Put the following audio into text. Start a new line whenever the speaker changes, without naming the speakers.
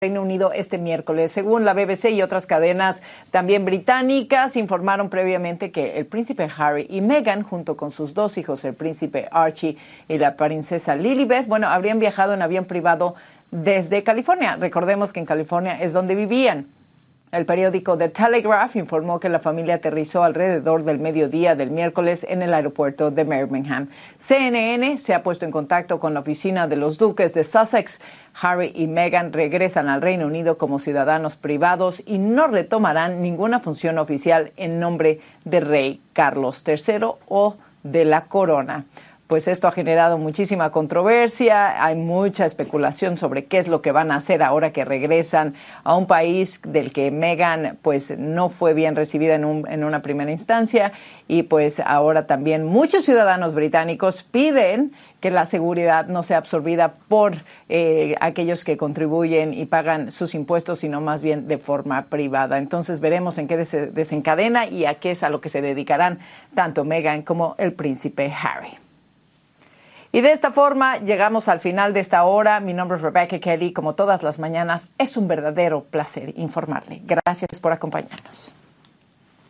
Reino Unido este miércoles. Según la BBC y otras cadenas también británicas, informaron previamente que el príncipe Harry y Meghan, junto con sus dos hijos, el príncipe Archie y la princesa Lilibet, habrían viajado en avión privado desde California. Recordemos que en California es donde vivían. El periódico The Telegraph informó que la familia aterrizó alrededor del mediodía del miércoles en el aeropuerto de Birmingham. CNN se ha puesto en contacto con la oficina de los duques de Sussex. Harry y Meghan regresan al Reino Unido como ciudadanos privados y no retomarán ninguna función oficial en nombre de Rey Carlos III o de la corona. Pues esto ha generado muchísima controversia, hay mucha especulación sobre qué es lo que van a hacer ahora que regresan a un país del que Meghan pues no fue bien recibida en una primera instancia, y pues ahora también muchos ciudadanos británicos piden que la seguridad no sea absorbida por aquellos que contribuyen y pagan sus impuestos, sino más bien de forma privada. Entonces veremos en qué se desencadena y a qué es a lo que se dedicarán tanto Meghan como el príncipe Harry. Y de esta forma llegamos al final de esta hora. Mi nombre es Rebecca Kelly. Como todas las mañanas, es un verdadero placer informarle. Gracias por acompañarnos.